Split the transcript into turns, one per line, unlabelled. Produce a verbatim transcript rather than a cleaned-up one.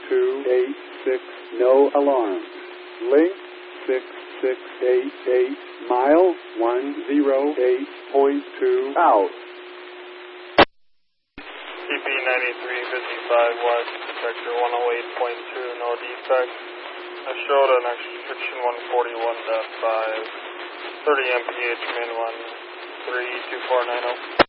two eight six, no alarm. Link six six eight eight, mile one oh eight point two out.
C P ninety-three fifty-five West, sector one oh eight point two, no defect. I showed an extraction one forty-one point five, thirty M P H, min one three two four nine zero.